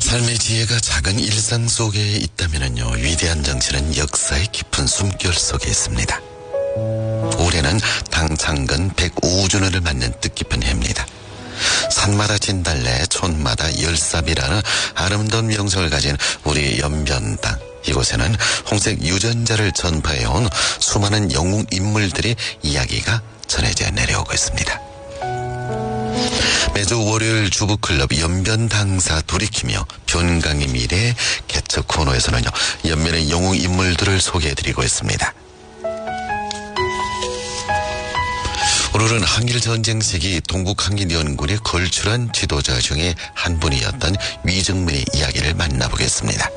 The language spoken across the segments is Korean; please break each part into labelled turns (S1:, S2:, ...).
S1: 삶의 지혜가 작은 일상 속에 있다면요, 위대한 정치는 역사의 깊은 숨결 속에 있습니다. 올해는 당창근 105주년을 맞는 뜻깊은 해입니다. 산마다 진달래, 촌마다 열삽이라는 아름다운 명성을 가진 우리 연변 땅. 이곳에는 홍색 유전자를 전파해온 수많은 영웅 인물들의 이야기가 전해져 내려오고 있습니다. 매주 월요일 주부클럽 연변당사 돌이키며 변강의 미래 개척 코너에서는요, 연변의 영웅 인물들을 소개해드리고 있습니다. 오늘은 한일전쟁 시기 동북한길연군에 걸출한 지도자 중에 한 분이었던 위정민의 이야기를 만나보겠습니다.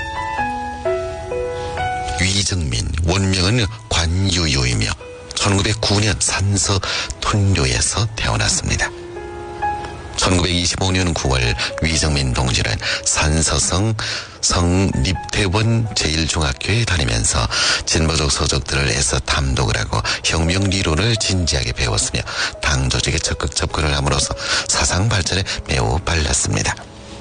S1: 위정민, 원명은 관유요이며 1909년 산서 톤료에서 태어났습니다. 1925년 9월 위정민 동지는 산서성 성립대원 제1중학교에 다니면서 진보적 서적들을 애써 탐독을 하고 혁명리론을 진지하게 배웠으며 당 조직에 적극 접근을 함으로써 사상 발전에 매우 빨랐습니다.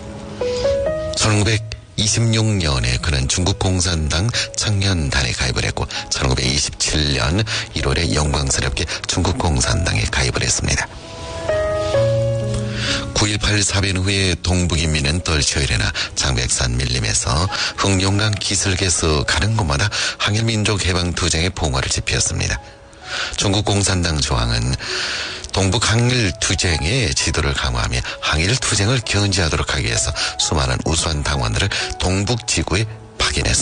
S1: 1926년에 그는 중국공산당 청년단에 가입을 했고 1927년 1월에 영광스럽게 중국공산당에 가입을 했습니다. 9.18 사변 후에 동북인민은 떨쳐일어나 장백산 밀림에서 흑룡강 기슭에서 가는 곳마다 항일민족해방투쟁의 봉화를 지폈습니다. 중국공산당 조항은 동북항일투쟁의 지도를 강화하며 항일투쟁을 견제하도록 하기 위해서 수많은 우수한 당원들을 동북지구에 파견했습니다.